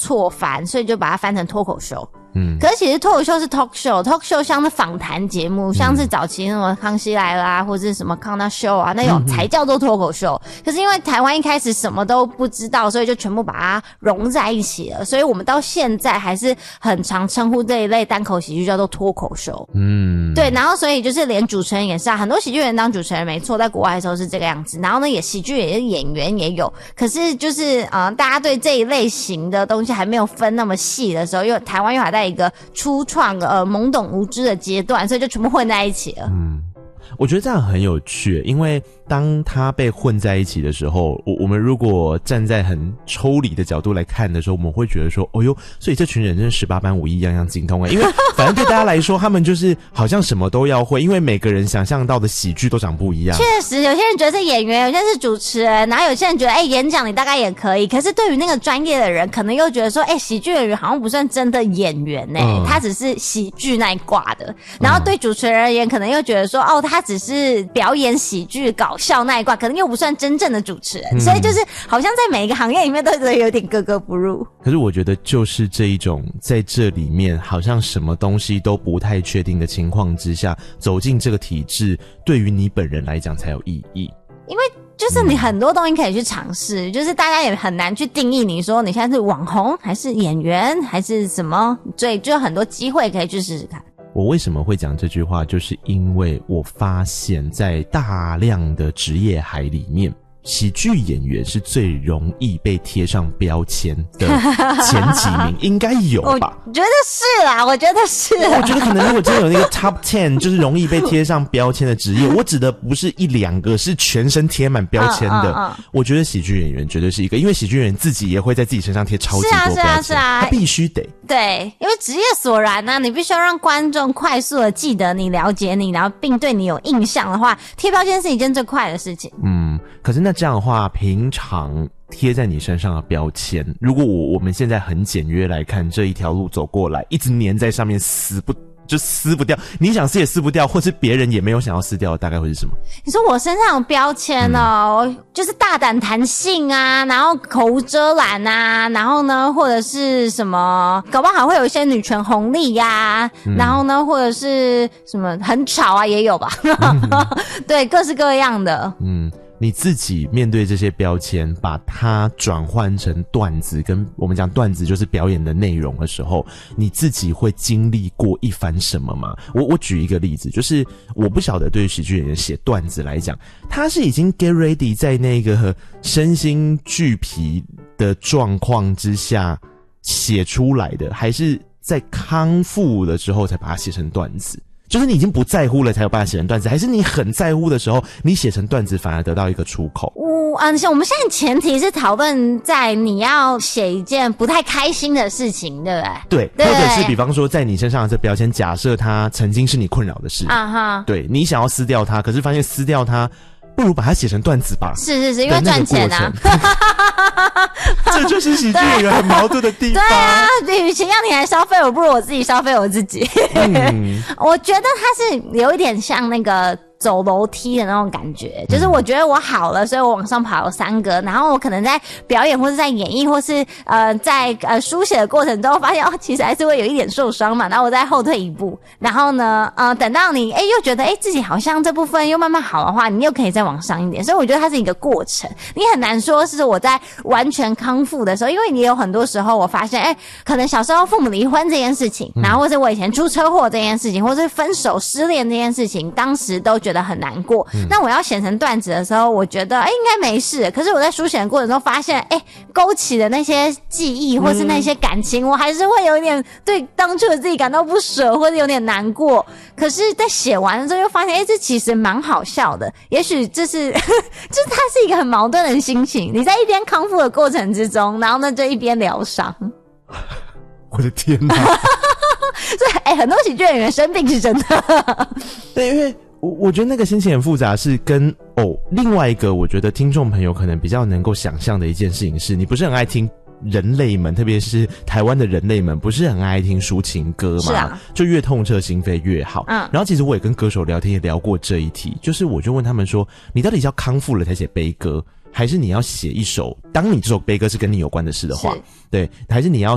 错翻，所以就把它翻成脱口秀。可是其实脱口秀是 talk show 像是访谈节目，像是早期什么康熙来了啊，或者是什么康纳秀啊，那种才叫做脱口秀。可是因为台湾一开始什么都不知道，所以就全部把它融在一起了，所以我们到现在还是很常称呼这一类单口喜剧叫做脱口秀。对，然后所以就是连主持人也是啊，很多喜剧人当主持人没错，在国外的时候是这个样子，然后呢也喜剧也是演员也有，可是就是大家对这一类型的东西还没有分那么细的时候，因为台湾又还在一个初创懵懂无知的阶段，所以就全部混在一起了。 我觉得这样很有趣，因为当它被混在一起的时候，我们如果站在很抽离的角度来看的时候，我们会觉得说，哦哟，所以这群人真是18般武艺样样精通因为反正对大家来说，他们就是好像什么都要会，因为每个人想象到的喜剧都长不一样。确实，有些人觉得是演员，有些人是主持人，然后有些人觉得演讲你大概也可以，可是对于那个专业的人，可能又觉得说，喜剧演员好像不算真的演员他只是喜剧那一挂的。然后对主持人而言，可能又觉得说，他只是表演喜剧搞笑那一挂，可能又不算真正的主持人，所以就是好像在每一个行业里面都有点格格不入。 可是我觉得就是这一种在这里面好像什么东西都不太确定的情况之下，走进这个体制对于你本人来讲才有意义。 因为就是你很多东西可以去尝试，就是大家也很难去定义你说你现在是网红还是演员还是什么，所以就有很多机会可以去试试看。 我为什么会讲这句话，就是因为我发现在大量的职业海里面，喜剧演员是最容易被贴上标签的前几名应该有吧？ 我觉得是啦，我觉得是啦。 我觉得可能如果真的有那个 top 10 就是容易被贴上标签的职业，我指的不是一两个，是全身贴满标签的。我觉得喜剧演员绝对是一个，因为喜剧演员自己也会在自己身上贴超级多标签， 是啊， 他必须得。 对，因为职业所然啊，你必须要让观众快速的记得你、了解你，然后并对你有印象的话，贴标签是一件最快的事情。 可是那这样的话，平常贴在你身上的标签，如果我们现在很简约来看，这一条路走过来，一直粘在上面撕不掉，你想撕也撕不掉，或是别人也没有想要撕掉的，大概会是什么？ 你说我身上有标签就是大胆弹性啊，然后口无遮拦啊，然后呢或者是什么搞不好会有一些女权红利啊，然后呢或者是什么很吵啊也有吧对，各式各样的。 你自己面对这些标签，把它转换成段子，跟我们讲段子就是表演的内容的时候，你自己会经历过一番什么吗？我举一个例子，就是我不晓得对于喜剧演员写段子来讲，他是已经 get ready 在那个身心俱疲的状况之下写出来的，还是在康复的时候才把它写成段子？就是你已经不在乎了才有办法写成段子，还是你很在乎的时候，你写成段子反而得到一个出口？ 我们现在前提是讨论在你要写一件不太开心的事情，对不对？ 对，或者是比方说在你身上的这标签，假设它曾经是你困扰的事对，你想要撕掉它，可是发现撕掉它不如把它写成段子吧。 是，因为赚钱啊这就是喜剧演员很矛盾的地方。 对啊，与其让你来消费我，不如我自己消费我自己我觉得它是有一点像那个走楼梯的那种感觉，就是我觉得我好了，所以我往上跑了3个，然后我可能在表演或是在演绎或是在书写的过程中发现其实还是会有一点受伤嘛，然后我再后退一步，然后呢等到你又觉得自己好像这部分又慢慢好的话，你又可以再往上一点，所以我觉得它是一个过程，你很难说是我在完全康复的时候，因为你有很多时候我发现可能小时候父母离婚这件事情，然后或者我以前出车祸这件事情，或是分手失恋这件事情，当时都觉得很难过，那我要写成段子的时候，我觉得应该没事，可是我在书写的过程中发现勾起的那些记忆或是那些感情，我还是会有一点对当初的自己感到不舍或者有点难过，可是在写完的时候又发现这其实蛮好笑的，也许这是就是它是一个很矛盾的心情，你在一边康复的过程之中，然后呢就一边疗伤我的天哪所以很多喜剧演员生病是真的对，因为我觉得那个心情很复杂，是跟另外一个我觉得听众朋友可能比较能够想象的一件事情是，你不是很爱听人类们，特别是台湾的人类们，不是很爱听抒情歌嘛？ 是啊， 就越痛彻心扉越好。然后其实我也跟歌手聊天也聊过这一题，就是我就问他们说，你到底是要康复了才写悲歌，还是你要写一首，当你这首悲歌是跟你有关的事的话，对，还是你要